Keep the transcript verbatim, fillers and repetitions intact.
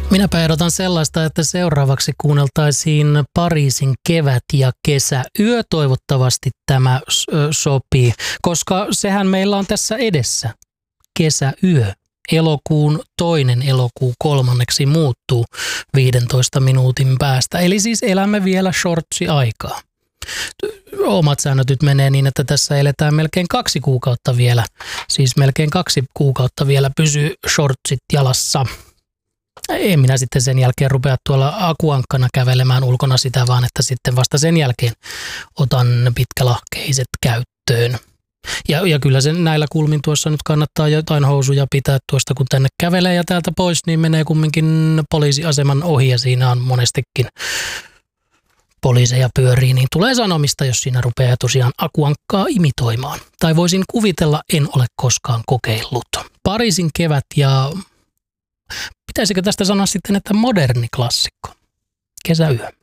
Minäpä ehdotan sellaista, että seuraavaksi kuunneltaisiin Pariisin kevät- ja kesäyö. Toivottavasti tämä sopii, koska sehän meillä on tässä edessä. Kesäyö. Elokuun toinen elokuu kolmanneksi muuttuu viidentoista minuutin päästä. Eli siis elämme vielä shortsi-aikaa. Omat säännöt nyt menee niin, että tässä eletään melkein kaksi kuukautta vielä. Siis melkein kaksi kuukautta vielä pysyy shortsit jalassa. En minä sitten sen jälkeen rupea tuolla akuankkana kävelemään ulkona sitä, vaan että sitten vasta sen jälkeen otan pitkälahkeiset käyttöön. Ja, ja kyllä sen näillä kulmin tuossa nyt kannattaa jotain housuja pitää tuosta, kun tänne kävelee ja täältä pois, niin menee kumminkin poliisiaseman ohi ja siinä on monestikin poliiseja pyörii, niin tulee sanomista, jos siinä rupeaa tosiaan akuankkaa imitoimaan. Tai voisin kuvitella, en ole koskaan kokeillut. Pariisin kevät ja pitäisikö tästä sanoa sitten, että moderni klassikko, kesäyö.